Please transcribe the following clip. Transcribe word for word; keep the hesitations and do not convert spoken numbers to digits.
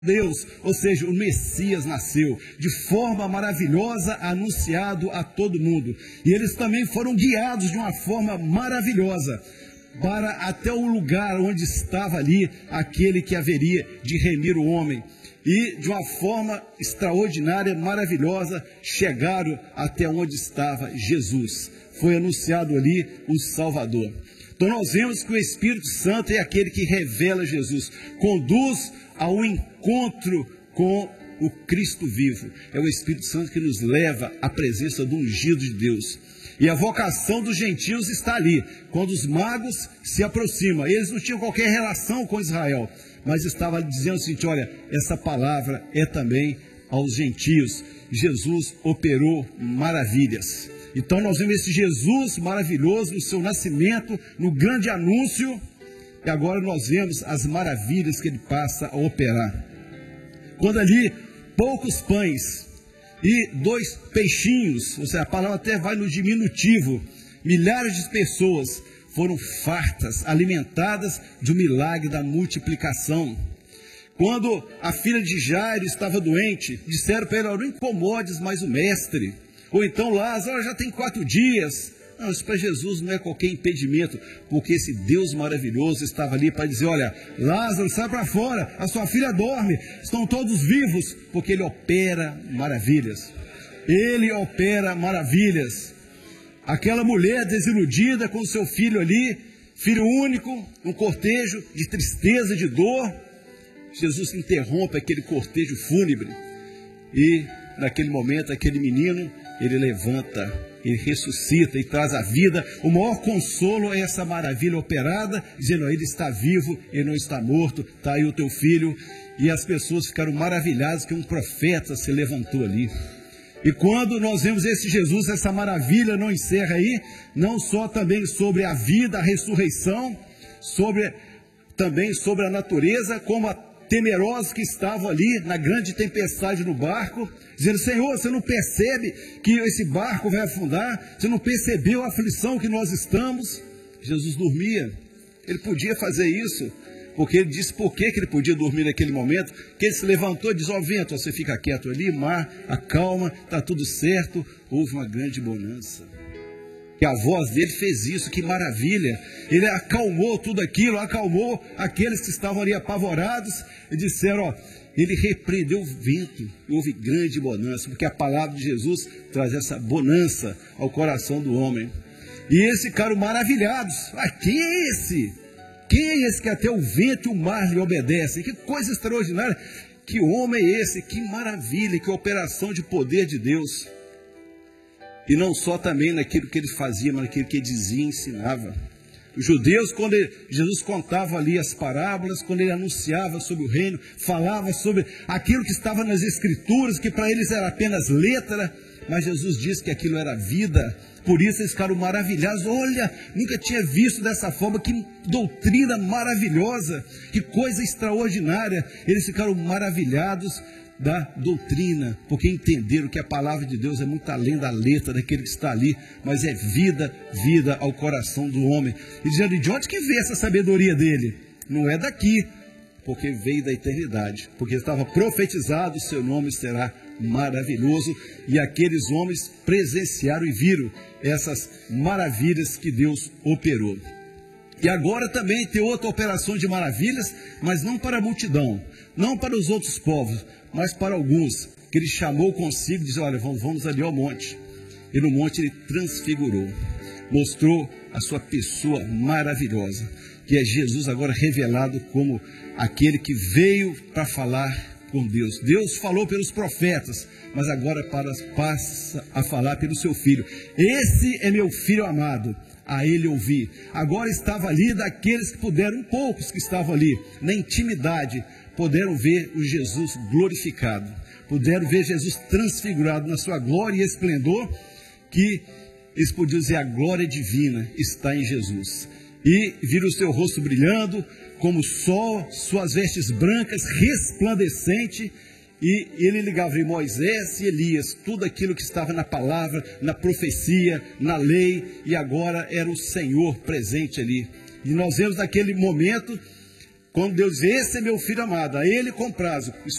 Deus, ou seja, o Messias nasceu de forma maravilhosa, anunciado a todo mundo. E eles também foram guiados de uma forma maravilhosa para até o lugar onde estava ali aquele que haveria de remir o homem. E de uma forma extraordinária, maravilhosa, chegaram até onde estava Jesus. Foi anunciado ali o Salvador. Então nós vemos que o Espírito Santo é aquele que revela Jesus, conduz ao encontro com o Cristo vivo. É o Espírito Santo que nos leva à presença do ungido de Deus. E a vocação dos gentios está ali. Quando os magos se aproximam, eles não tinham qualquer relação com Israel, mas estavam dizendo o seguinte: olha, essa palavra é também aos gentios. Jesus operou maravilhas. Então nós vemos esse Jesus maravilhoso no seu nascimento, no grande anúncio. E agora nós vemos as maravilhas que ele passa a operar. Quando ali, poucos pães e dois peixinhos, ou seja, a palavra até vai no diminutivo, milhares de pessoas foram fartas, alimentadas de um milagre da multiplicação. Quando a filha de Jairo estava doente, disseram para ele: não incomodes mais o mestre. Ou então Lázaro já tem quatro dias. Não, isso para Jesus não é qualquer impedimento, porque esse Deus maravilhoso estava ali para dizer: olha, Lázaro, sai para fora, a sua filha dorme, estão todos vivos, porque ele opera maravilhas. Ele opera maravilhas. Aquela mulher desiludida com seu filho ali, filho único, um cortejo de tristeza, de dor, Jesus interrompe aquele cortejo fúnebre e naquele momento aquele menino, ele levanta, ele ressuscita e traz a vida. O maior consolo é essa maravilha operada, dizendo: ele está vivo, ele não está morto, está aí o teu filho. E as pessoas ficaram maravilhadas que um profeta se levantou ali. E quando nós vemos esse Jesus, essa maravilha não encerra aí, não só também sobre a vida, a ressurreição, sobre, também sobre a natureza, como a temerosos que estavam ali na grande tempestade no barco, dizendo: Senhor, você não percebe que esse barco vai afundar? Você não percebeu a aflição que nós estamos? Jesus dormia. Ele podia fazer isso, porque ele disse por que ele podia dormir naquele momento, que ele se levantou e disse: ó vento, você fica quieto ali, mar, acalma, está tudo certo. Houve uma grande bonança. E a voz dele fez isso, que maravilha. Ele acalmou tudo aquilo, acalmou aqueles que estavam ali apavorados e disseram: ó, ele repreendeu o vento e houve grande bonança, porque a palavra de Jesus traz essa bonança ao coração do homem. E eles ficaram maravilhados. Ah, quem é esse? Quem é esse que até o vento e o mar lhe obedecem? Que coisa extraordinária. Que homem é esse? Que maravilha, que operação de poder de Deus. E não só também naquilo que ele fazia, mas naquilo que ele dizia e ensinava. Os judeus, quando ele, Jesus contava ali as parábolas, quando ele anunciava sobre o reino, falava sobre aquilo que estava nas escrituras, que para eles era apenas letra, mas Jesus disse que aquilo era vida. Por isso eles ficaram maravilhados. Olha, nunca tinha visto dessa forma, que doutrina maravilhosa, que coisa extraordinária. Eles ficaram maravilhados da doutrina, porque entenderam que a palavra de Deus é muito além da letra daquele que está ali, mas é vida, vida ao coração do homem. E dizendo: de onde que veio essa sabedoria dele? Não é daqui, porque veio da eternidade, porque estava profetizado: o seu nome será maravilhoso. E aqueles homens presenciaram e viram essas maravilhas que Deus operou. E agora também tem outra operação de maravilhas, mas não para a multidão, não para os outros povos, mas para alguns, que ele chamou consigo e disse: olha, vamos, vamos ali ao monte. E no monte ele transfigurou, mostrou a sua pessoa maravilhosa, que é Jesus agora revelado como aquele que veio para falar com Deus. Deus falou pelos profetas, mas agora para, passa a falar pelo seu Filho. Esse é meu Filho amado, a ele ouvi. Agora estava ali daqueles que puderam, poucos que estavam ali, na intimidade, puderam ver o Jesus glorificado, puderam ver Jesus transfigurado na sua glória e esplendor, que eles podiam dizer: a glória divina está em Jesus. E viram o seu rosto brilhando como o sol, suas vestes brancas, resplandecente. E ele ligava em Moisés e Elias, tudo aquilo que estava na palavra, na profecia, na lei, e agora era o Senhor presente ali. E nós vemos naquele momento Quando Deus diz, esse é meu filho amado, a ele com prazo.